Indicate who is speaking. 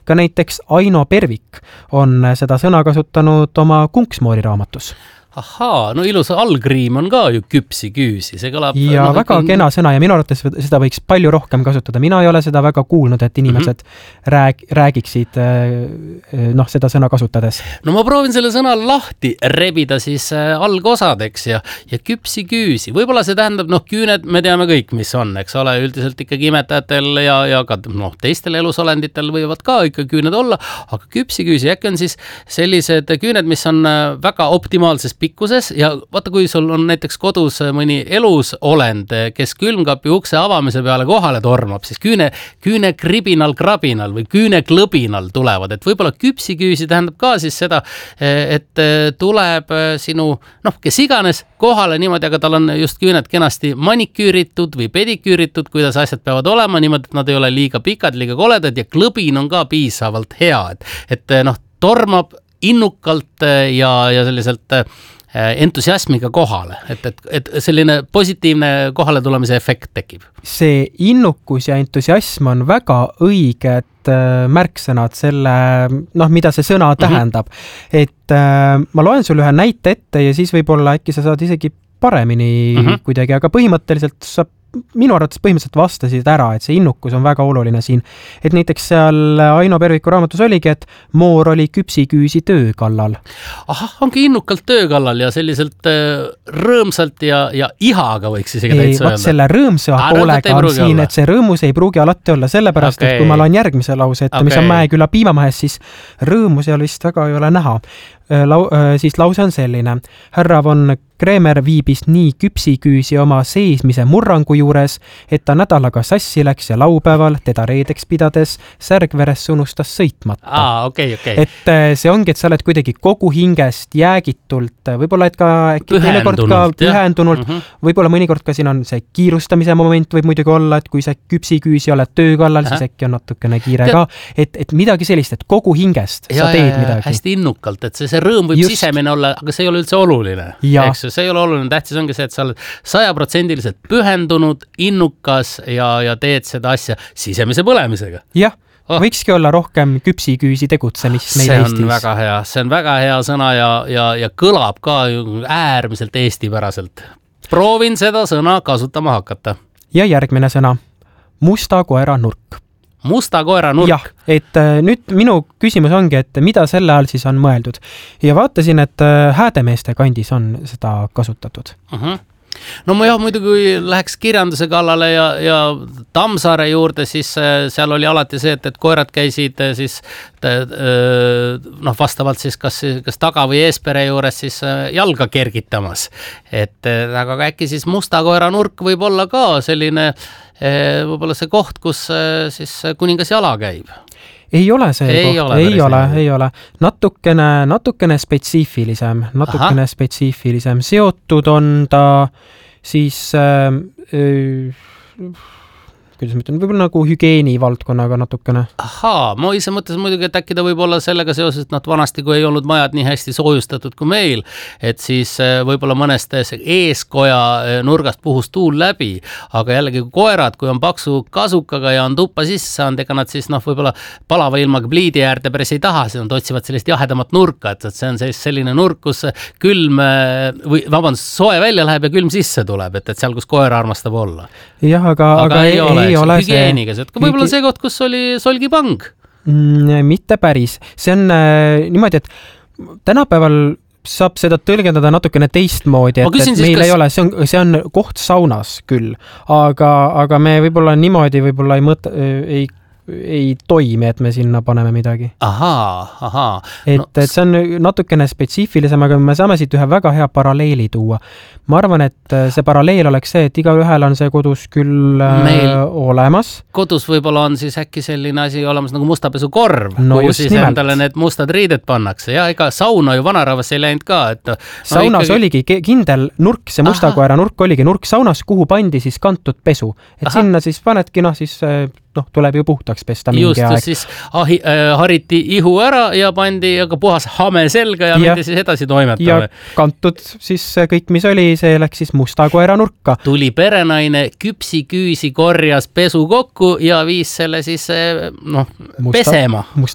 Speaker 1: ka näiteks Aino Pervik on seda sõna kasutanud oma Kunksmoori raamatus.
Speaker 2: Ahaa, no ilus algriim on ka ju küpsi küüsi, see kõlab...
Speaker 1: Ja väga kena sõna ja minu arvates seda võiks palju rohkem kasutada. Mina ei ole seda väga kuulnud, et inimesed räägiksid seda sõna kasutades.
Speaker 2: No ma proovin selle sõna lahti rebida siis algosadeks ja küpsi küüsi. Võib-olla see tähendab, küüned, me teame kõik, mis on, eks ole, üldiselt ikkagi imetajatel ja ka teistel elusolenditel võivad ka ikka küüned olla, aga küpsi küüsi äkki on siis sellised küüned, mis on väga optimaalses pikkuses ja vaata, kui sul on näiteks kodus mõni elusolend, kes külmkapi ukse avamise peale kohale tormab, siis küüne kribinal või küüne klõbinal tulevad, et võib-olla küpsiküüsi tähendab ka siis seda, et tuleb sinu, kes iganes kohale niimoodi, aga tal on just küüned kenasti maniküüritud või pediküüritud, kuidas asjad peavad olema, niimoodi, et nad ei ole liiga pikad, liiga koledad ja klõbin on ka piisavalt hea, et tormab innukalt ja selliselt entusiasmiga kohale, et selline positiivne kohale tulemise efekt tekib.
Speaker 1: See innukus ja entusiasm on väga õiged märksõnad selle, mida see sõna tähendab. Et ma loen sulle ühe näite ette ja siis võib-olla äkki sa saad isegi paremini kuidagi, aga põhimõtteliselt saab minu arvates põhimõtteliselt vastasid ära, et see innukus on väga oluline siin. Et näiteks seal Aino Perviku raamatus oligi, et Moor oli küpsiküüsi töö kallal.
Speaker 2: Ahah, ongi innukalt töö kallal ja selliselt rõõmsalt ja ihaga võiks isegi täitsa öelda.
Speaker 1: Selle rõõmsa poolega on siin, et see rõõmus ei pruugi alati olla, sellepärast, et kui ma loen järgmise lause ette, mis on Mäeküla piimamahes, siis rõõmu seal vist väga ei ole näha. Siis lause on selline. Härra von Kreemer viibis nii küpsiküüsi oma seismise murrangu juures, et ta nädalaga sassi läks ja laupäeval teda reedeks pidades Särgveres unustas sõitmata. Et see ongi, et sa oled kuidagi kogu hingest jäägitult, võib-olla et ka pühendunult, võib-olla mõnikord ka siin on see kiirustamise moment võib muidugi olla, et kui see küpsiküüsi oled töö kallal, siis äkki on natukene kiire ka, et midagi sellist, et kogu hingest sa teed midagi.
Speaker 2: Hästi innukalt, et see rõõm võib sisemine olla, aga see ei ole üldse oluline. Eks see ei ole oluline, tähtis ongi see, et sa oled 100% pühendunud, innukas ja teed seda asja sisemise põlemisega.
Speaker 1: Jah, võikski olla rohkem küpsiküüsi tegutsemist meil Eestis.
Speaker 2: See on väga hea sõna ja kõlab ka äärmiselt eestipäraselt. Proovin seda sõna kasutama hakata.
Speaker 1: Ja järgmine sõna. Musta koera nurk.
Speaker 2: Musta koera nurk.
Speaker 1: Jah, et nüüd minu küsimus ongi, et mida selle all siis on mõeldud. Ja vaatasin, et Häädemeeste kandis on seda kasutatud.
Speaker 2: No muidugi läheks kirjanduse kallale ja Tammsaare juurde, siis seal oli alati see, et koerad käisid siis vastavalt siis kas taga või eespere juures siis jalga kergitamas. Aga äkki siis musta koera nurk võib olla ka selline võib-olla see koht, kus siis kuningas jala käib.
Speaker 1: Ei ole see koht, ei ole. Natukene spetsiifilisem, seotud on ta siis kuidas ma ütlen, võib-olla nagu hügieeni valdkonnaga natukene.
Speaker 2: Ahaa, ma ise mõtlesin muidugi, et äkki ta võib olla sellega seoses, et vanasti, kui ei olnud majad nii hästi soojustatud kui meil, et siis võib-olla mõnest eeskoja nurgast puhus tuul läbi, aga jällegi koerad, kui on paksu kasukaga ja on tuppa sisse saanud, ega nad siis võib-olla palava ilmaga pliidi äärde päris ei taha, siis nad otsivad sellist jahedamat nurka, et see on selline nurk, kus külm soe välja läheb ja külm sisse tuleb, et seal, kus koer armastab olla.
Speaker 1: Jah, aga ei ole
Speaker 2: hügieeniga, võib-olla see koht, kus oli solgipang?
Speaker 1: Mitte päris. See on niimoodi, et tänapäeval saab seda tõlgendada natukene teistmoodi, et meil ei ole, see on koht saunas küll, aga me võib-olla niimoodi võib-olla ei toimi, et me sinna paneme midagi.
Speaker 2: Ahaa.
Speaker 1: Et see on natukene spetsiifilisem, aga me saame siit ühe väga hea paralleeli tuua. Ma arvan, et see paralleel oleks see, et igaühel on see kodus küll olemas.
Speaker 2: Kodus võib-olla on siis äkki selline asi olemas nagu mustapesukorv, kuhu siis endale need mustad riided pannakse. Ja ega sauna ju vanarahvas ei läinud ka.
Speaker 1: Saunas oligi kindel nurk, see mustakoera nurk oligi nurk saunas, kuhu pandi siis kantud pesu. Et sinna siis panedki, siis tuleb ju puhtaks pesta mingi aeg.
Speaker 2: Just, siis hariti ihu ära ja pandi aga puhas hame selga ja mindi siis edasi toimetame.
Speaker 1: Ja kantud siis kõik, mis oli, see läks siis musta koera nurka.
Speaker 2: Tuli perenaine, küpsiküüsi korjas pesu kokku ja viis selle siis pesema.